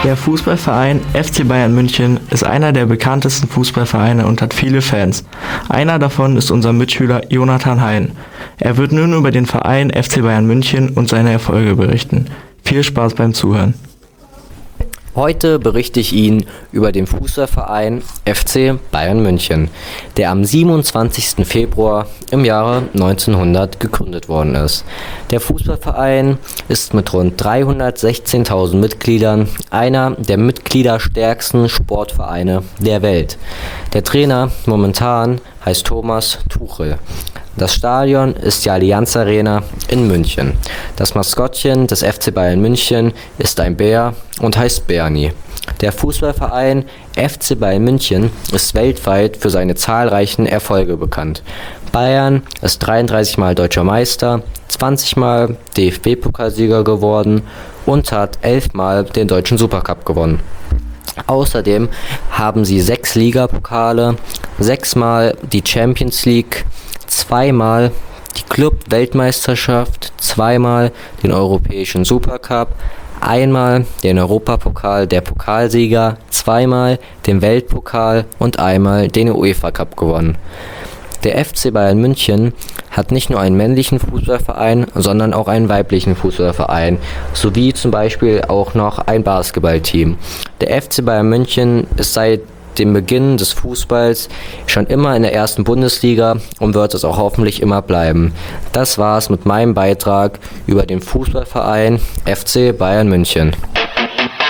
Der Fußballverein FC Bayern München ist einer der bekanntesten Fußballvereine und hat viele Fans. Einer davon ist unser Mitschüler Jonathan Hein. Er wird nun über den Verein FC Bayern München und seine Erfolge berichten. Viel Spaß beim Zuhören. Heute berichte ich Ihnen über den Fußballverein FC Bayern München, der am 27. Februar im Jahre 1900 gegründet worden ist. Der Fußballverein ist mit rund 316.000 Mitgliedern einer der mitgliederstärksten Sportvereine der Welt. Der Trainer momentan heißt Thomas Tuchel. Das Stadion ist die Allianz Arena in München. Das Maskottchen des FC Bayern München ist ein Bär und heißt Bernie. Der Fußballverein FC Bayern München ist weltweit für seine zahlreichen Erfolge bekannt. Bayern ist 33 Mal Deutscher Meister, 20 Mal DFB-Pokalsieger geworden und hat 11 Mal den Deutschen Supercup gewonnen. Außerdem haben sie 6 Ligapokale, 6 Mal die Champions League, 2-mal die Club-Weltmeisterschaft, 2-mal den Europäischen Supercup, 1-mal den Europapokal der Pokalsieger, 2-mal den Weltpokal und 1-mal den UEFA Cup gewonnen. Der FC Bayern München hat nicht nur einen männlichen Fußballverein, sondern auch einen weiblichen Fußballverein, sowie zum Beispiel auch noch ein Basketballteam. Der FC Bayern München ist seit dem Beginn des Fußballs schon immer in der ersten Bundesliga und wird es auch hoffentlich immer bleiben. Das war's mit meinem Beitrag über den Fußballverein FC Bayern München.